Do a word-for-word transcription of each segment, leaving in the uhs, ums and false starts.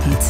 Hörspiels.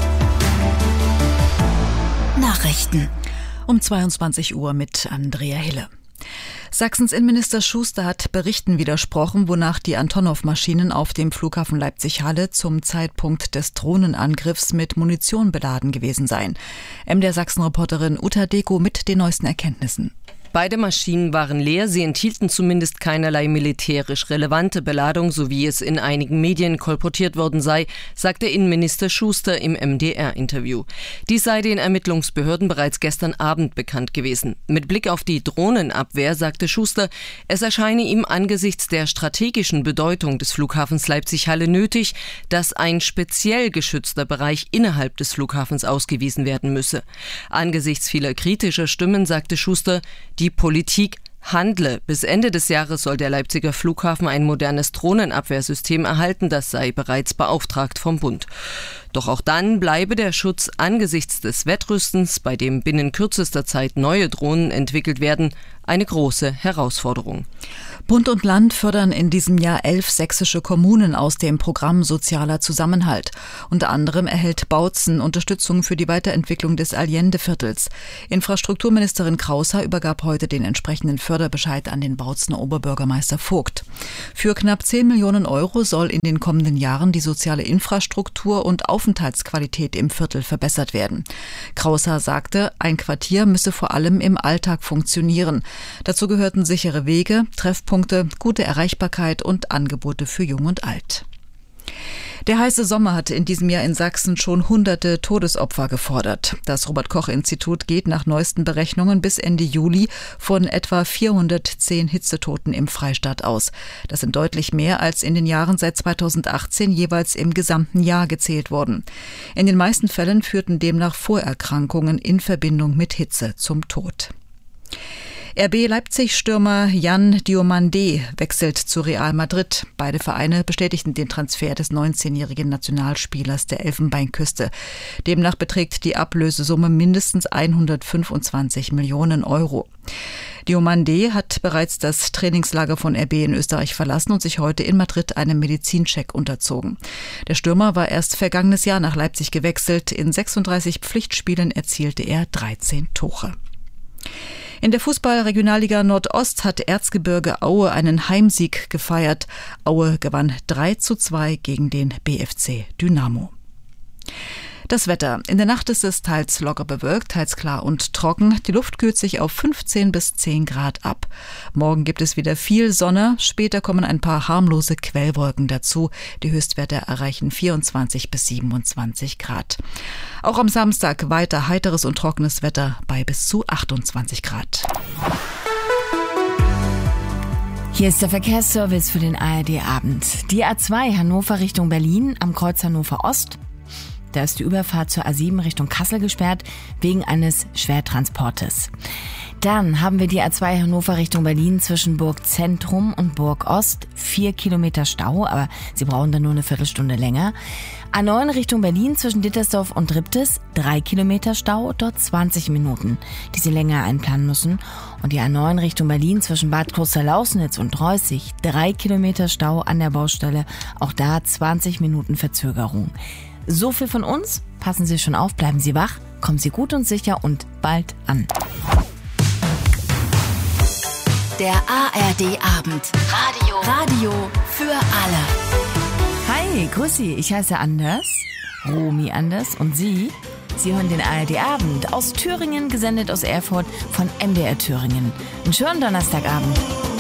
Nachrichten um zweiundzwanzig Uhr mit Andrea Hille. Sachsens Innenminister Schuster hat Berichten widersprochen, wonach die Antonov-Maschinen auf dem Flughafen Leipzig-Halle zum Zeitpunkt des Drohnenangriffs mit Munition beladen gewesen seien. M D R Sachsen-Reporterin Uta Deko mit den neuesten Erkenntnissen. Beide Maschinen waren leer, sie enthielten zumindest keinerlei militärisch relevante Beladung, so wie es in einigen Medien kolportiert worden sei, sagte Innenminister Schuster im M D R-Interview. Dies sei den Ermittlungsbehörden bereits gestern Abend bekannt gewesen. Mit Blick auf die Drohnenabwehr sagte Schuster, es erscheine ihm angesichts der strategischen Bedeutung des Flughafens Leipzig-Halle nötig, dass ein speziell geschützter Bereich innerhalb des Flughafens ausgewiesen werden müsse. Angesichts vieler kritischer Stimmen sagte Schuster, die Politik handle. Bis Ende des Jahres soll der Leipziger Flughafen ein modernes Drohnenabwehrsystem erhalten, das sei bereits beauftragt vom Bund. Doch auch dann bleibe der Schutz angesichts des Wettrüstens, bei dem binnen kürzester Zeit neue Drohnen entwickelt werden, eine große Herausforderung. Bund und Land fördern in diesem Jahr elf sächsische Kommunen aus dem Programm Sozialer Zusammenhalt. Unter anderem erhält Bautzen Unterstützung für die Weiterentwicklung des Allende-Viertels. Infrastrukturministerin Kraushaar übergab heute den entsprechenden Förderbescheid an den Bautzener Oberbürgermeister Vogt. Für knapp zehn Millionen Euro soll in den kommenden Jahren die soziale Infrastruktur und Aufenthaltsqualität im Viertel verbessert werden. Kraushaar sagte, ein Quartier müsse vor allem im Alltag funktionieren. Dazu gehörten sichere Wege, Treffpunkte, gute Erreichbarkeit und Angebote für Jung und Alt. Der heiße Sommer hat in diesem Jahr in Sachsen schon hunderte Todesopfer gefordert. Das Robert-Koch-Institut geht nach neuesten Berechnungen bis Ende Juli von etwa vierhundertzehn Hitzetoten im Freistaat aus. Das sind deutlich mehr als in den Jahren seit zweitausendachtzehn jeweils im gesamten Jahr gezählt wurden. In den meisten Fällen führten demnach Vorerkrankungen in Verbindung mit Hitze zum Tod. R B Leipzig-Stürmer Jan Diomandé wechselt zu Real Madrid. Beide Vereine bestätigten den Transfer des neunzehnjährigen Nationalspielers der Elfenbeinküste. Demnach beträgt die Ablösesumme mindestens hundertfünfundzwanzig Millionen Euro. Diomandé hat bereits das Trainingslager von R B in Österreich verlassen und sich heute in Madrid einem Medizincheck unterzogen. Der Stürmer war erst vergangenes Jahr nach Leipzig gewechselt. In sechsunddreißig Pflichtspielen erzielte er dreizehn Tore. In der Fußball-Regionalliga Nordost hat Erzgebirge Aue einen Heimsieg gefeiert. Aue gewann drei zu zwei gegen den B F C Dynamo. Das Wetter. In der Nacht ist es teils locker bewölkt, teils klar und trocken. Die Luft kühlt sich auf fünfzehn bis zehn Grad ab. Morgen gibt es wieder viel Sonne. Später kommen ein paar harmlose Quellwolken dazu. Die Höchstwerte erreichen vierundzwanzig bis siebenundzwanzig Grad. Auch am Samstag weiter heiteres und trockenes Wetter bei bis zu achtundzwanzig Grad. Hier ist der Verkehrsservice für den A R D-Abend. Die A zwei Hannover Richtung Berlin am Kreuz Hannover Ost. Da ist die Überfahrt zur A sieben Richtung Kassel gesperrt, wegen eines Schwertransportes. Dann haben wir die A zwei Hannover Richtung Berlin zwischen Burg Zentrum und Burg Ost. Vier Kilometer Stau, aber Sie brauchen dann nur eine Viertelstunde länger. A neun Richtung Berlin zwischen Dittersdorf und Ribtes. Drei Kilometer Stau, dort zwanzig Minuten, die Sie länger einplanen müssen. Und die A neun Richtung Berlin zwischen Bad Kloster-Lausnitz und Reußig. Drei Kilometer Stau an der Baustelle, auch da zwanzig Minuten Verzögerung. So viel von uns. Passen Sie schon auf, bleiben Sie wach, kommen Sie gut und sicher und bald an. Der A R D-Abend. Radio. Radio für alle. Hi, grüß Sie, ich heiße Anders, Romy Anders und Sie? Sie hören den A R D-Abend aus Thüringen, gesendet aus Erfurt von M D R Thüringen. Einen schönen Donnerstagabend.